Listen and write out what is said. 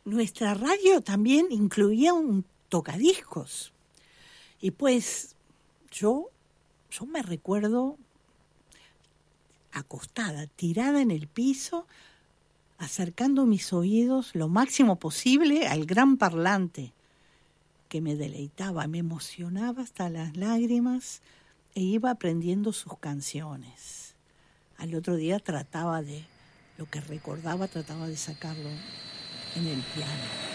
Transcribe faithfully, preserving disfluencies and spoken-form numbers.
nuestra radio también incluía un tocadiscos. Y pues yo, yo me recuerdo acostada, tirada en el piso, acercando mis oídos lo máximo posible al gran parlante, que me deleitaba, me emocionaba hasta las lágrimas e iba aprendiendo sus canciones. Al otro día trataba de, lo que recordaba, trataba de sacarlo en el piano.